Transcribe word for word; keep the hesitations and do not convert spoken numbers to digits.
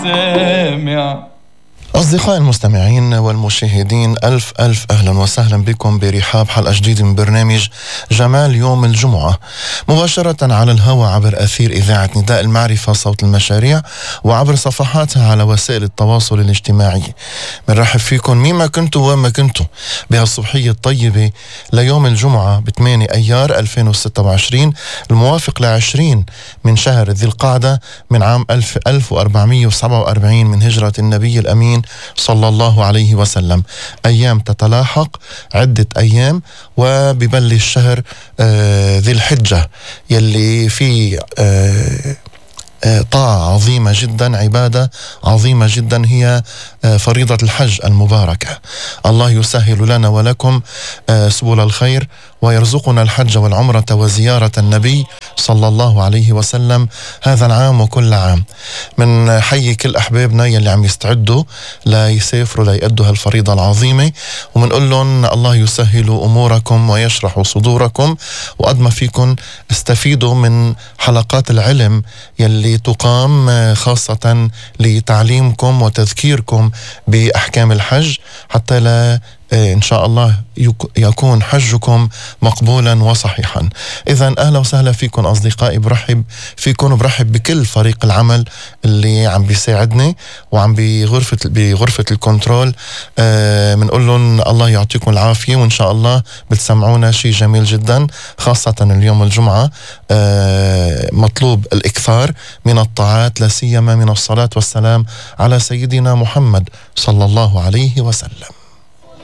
سامع. أصدقائي المستمعين والمشاهدين، ألف ألف أهلا وسهلا بكم برحاب حلقة جديدة من برنامج جمال يوم الجمعة، مباشرة على الهواء عبر أثير إذاعة نداء المعرفة صوت المشاريع وعبر صفحاتها على وسائل التواصل الاجتماعي. بنرحب فيكم مين ما كنتوا وين ما كنتوا بهالصبحية الطيبة ليوم الجمعة ب ثمانية أيار ألفين وستة وعشرين الموافق لعشرين من شهر ذي القعدة من عام ألف وأربعمية وسبعة وأربعين من هجرة النبي الأمين صلى الله عليه وسلم. أيام تتلاحق عدة أيام وببلش شهر آه ذي الحجة يلي فيه آه آه طاعة عظيمة جدا، عبادة عظيمة جدا هي آه فريضة الحج المباركة. الله يسهل لنا ولكم آه سبل الخير ويرزقنا الحج والعمرة وزيارة النبي صلى الله عليه وسلم هذا العام وكل عام. من حي كل أحبابنا يلي عم يستعدوا ليسافروا ليأدوا هالفريضة العظيمة، ومنقول لهم الله يسهل أموركم ويشرح صدوركم، وقد ما فيكم استفيدوا من حلقات العلم يلي تقام خاصة لتعليمكم وتذكيركم بأحكام الحج حتى لا إن شاء الله يكون حجكم مقبولا وصحيحا. إذن أهلا وسهلا فيكم أصدقائي، برحب فيكم وبرحب بكل فريق العمل اللي عم بيساعدني وعم بغرفة بغرفة الكنترول. آه منقول لهم الله يعطيكم العافية، وإن شاء الله بتسمعونا شيء جميل جدا، خاصة اليوم الجمعة آه مطلوب الإكثار من الطاعات، لا سيما من الصلاة والسلام على سيدنا محمد صلى الله عليه وسلم.